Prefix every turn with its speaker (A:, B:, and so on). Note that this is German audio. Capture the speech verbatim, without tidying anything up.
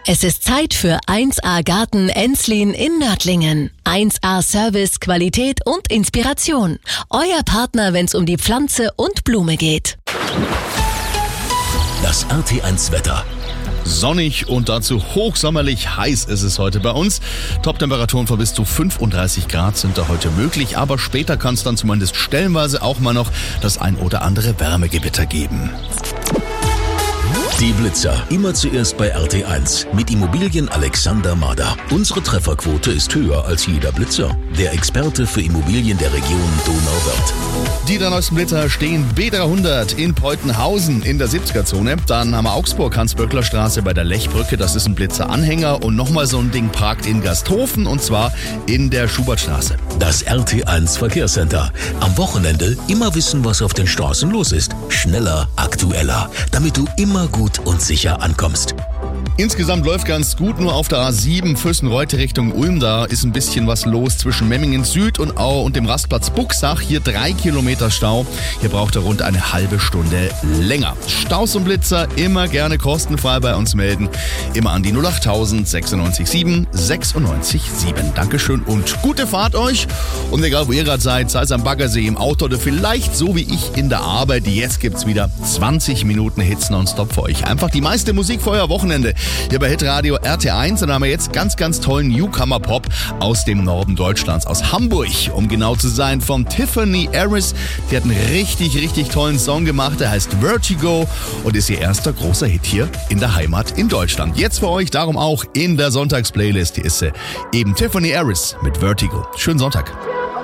A: Es ist Zeit für eins A Garten Enslin in Nördlingen. eins A Service, Qualität und Inspiration. Euer Partner, wenn es um die Pflanze und Blume geht.
B: Das R T eins Wetter.
C: Sonnig und dazu hochsommerlich heiß ist es heute bei uns. Top-Temperaturen von bis zu fünfunddreißig Grad sind da heute möglich, aber später kann es dann zumindest stellenweise auch mal noch das ein oder andere Wärmegewitter geben.
B: Die Blitzer, immer zuerst bei R T eins mit Immobilien Alexander Mader. Unsere Trefferquote ist höher als jeder Blitzer. Der Experte für Immobilien der Region Donauwörth.
C: Die drei neuesten Blitzer stehen B dreihundert in Peutenhausen in der siebziger-Zone. Dann haben wir Augsburg, Hans-Böckler-Straße bei der Lechbrücke. Das ist ein Blitzer-Anhänger. Und nochmal so ein Ding parkt in Gasthofen und zwar in der Schubertstraße.
B: Das R T eins Verkehrscenter. Am Wochenende immer wissen, was auf den Straßen los ist. Schneller, aktueller, damit du immer gut und sicher ankommst.
C: Insgesamt läuft ganz gut, nur auf der A sieben Füssen-Reute Richtung Ulm. Da ist ein bisschen was los zwischen Memmingen Süd und Au und dem Rastplatz Buxach. Hier drei Kilometer Stau. Hier braucht er rund eine halbe Stunde länger. Staus und Blitzer immer gerne kostenfrei bei uns melden. Immer an die null achttausend sechsundneunzig sieben sechsundneunzig sieben. Dankeschön und gute Fahrt euch. Und egal wo ihr gerade seid, sei es am Baggersee, im Auto oder vielleicht so wie ich in der Arbeit. Jetzt gibt's wieder zwanzig Minuten Hits nonstop für euch. Einfach die meiste Musik für euer Wochenende. Hier bei Hitradio R T eins, und da haben wir jetzt ganz, ganz tollen Newcomer-Pop aus dem Norden Deutschlands, aus Hamburg, um genau zu sein, von Tiffany Harris. Die hat einen richtig, richtig tollen Song gemacht, der heißt Vertigo und ist ihr erster großer Hit hier in der Heimat in Deutschland. Jetzt für euch darum auch in der Sonntagsplaylist. Hier ist sie, eben Tiffany Harris mit Vertigo. Schönen Sonntag.